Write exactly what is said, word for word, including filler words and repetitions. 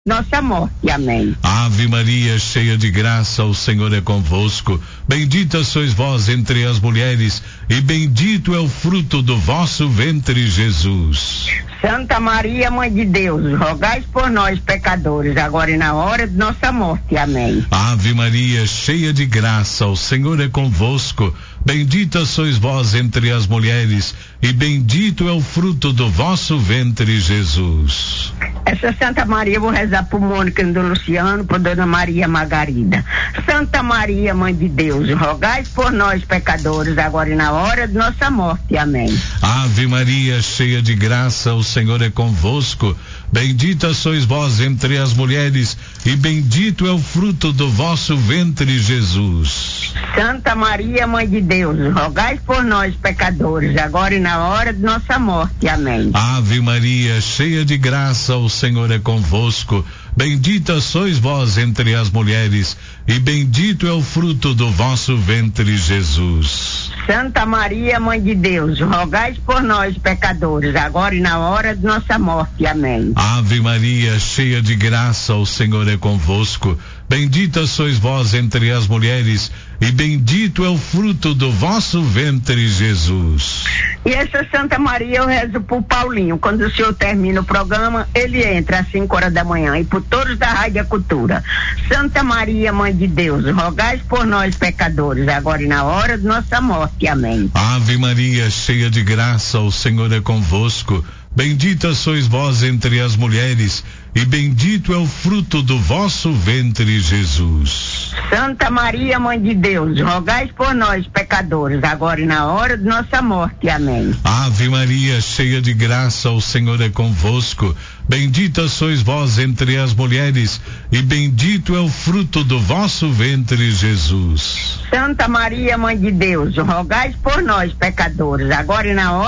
nossa morte. Amém. Ave Maria, cheia de graça, o Senhor é convosco. Bendita sois vós entre as mulheres, e bendito é o fruto do vosso ventre, Jesus. Santa Maria, Mãe de Deus, rogai por nós, pecadores, agora e na hora de nossa morte. Amém. Ave Maria, cheia de graça, o Senhor é convosco. Bendita sois vós entre as mulheres, e bendito é o fruto do vosso ventre, Jesus. Essa Santa Maria, eu vou rezar por Mônica e do Luciano, por Dona Maria Margarida. Santa Maria, Mãe de Deus, rogai por nós, pecadores, agora e na hora de nossa morte. Amém. Ave Maria, cheia de graça, o Senhor é convosco. Bendita sois vós entre as mulheres, e bendito é o fruto do vosso ventre, Jesus. Santa Maria, Mãe de Deus, rogai por nós, pecadores, agora e na hora de nossa morte. Amém. Ave Maria, cheia de graça, o Senhor é convosco. Bendita sois vós entre as mulheres, e bendito é o fruto do vosso ventre, Jesus. Santa Maria, Mãe de Deus, rogai por nós, pecadores, agora e na hora de nossa morte. Amém. Ave Maria, cheia de graça, o Senhor é convosco. Bendita sois vós entre as mulheres, e bendito é o fruto do vosso ventre, Jesus. E essa Santa Maria eu rezo por Paulinho. Quando o senhor termina o programa, ele entra às cinco horas da manhã, e por todos da Rádio Cultura. Santa Maria, Mãe de Deus, rogai por nós, pecadores, agora e na hora de nossa morte. Amém. Ave Maria, cheia de graça, o Senhor é convosco. Bendita sois vós entre as mulheres, e bendito é o fruto do vosso ventre, Jesus. Santa Maria, Mãe de Deus, rogai por nós, pecadores, agora e na hora de nossa morte. Amém. Ave Maria, cheia de graça, o Senhor é convosco. Bendita sois vós entre as mulheres, e bendito é o fruto do vosso ventre, Jesus. Santa Maria, Mãe de Deus, rogai por nós, pecadores, agora e na hora